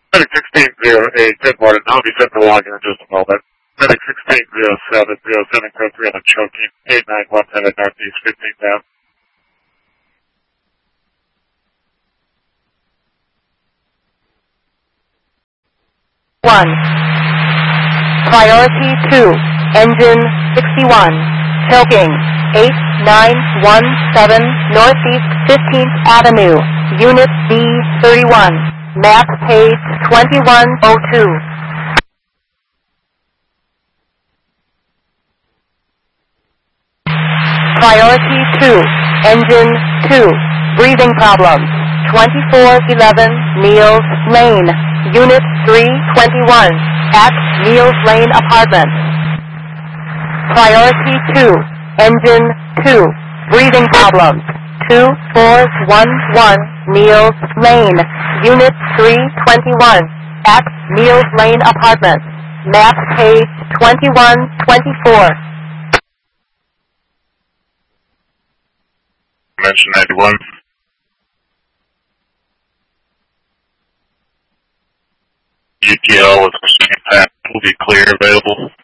Medic 1608, good morning. I'll be sent to log in just a moment. Medic 160707, code 3 on the choking, 8917 at Northeast 15th Ave. One. Priority 2, engine 61, choking, 8917 Northeast 15th Avenue, Unit B31, map page 2102. Priority 2, engine 2, breathing problems, 2411 Niels Lane, Unit 321, at Niels Lane Apartments. Priority 2, engine 2, breathing problems, 2411 Niels Lane, Unit 321, at Niels Lane Apartments, map page 2124. Mention 91. UTL with the second path will be clear available.